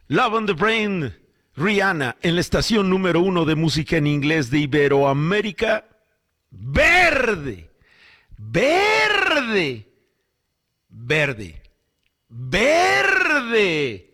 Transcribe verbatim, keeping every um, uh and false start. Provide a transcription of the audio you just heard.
Love on the Brain, Rihanna, en la estación número uno de música en inglés de Iberoamérica. Verde, verde, verde, verde.